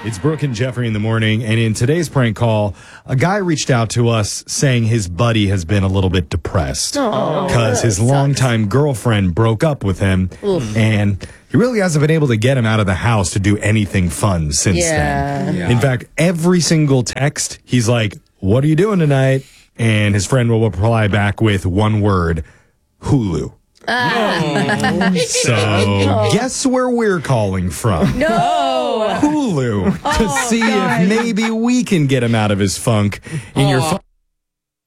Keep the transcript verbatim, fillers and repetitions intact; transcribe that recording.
It's Brooke and Jeffrey in the morning, and in today's prank call, a guy reached out to us saying his buddy has been a little bit depressed because his longtime girlfriend broke up with him, Oof. and he really hasn't been able to get him out of the house to do anything fun since yeah. then. Yeah. In fact, every single text, he's like, "What are you doing tonight?" And his friend will reply back with one word, Hulu. Ah. So, guess where we're calling from? No! Hulu, to Oh, see God. if maybe we can get him out of his funk in oh. your phone.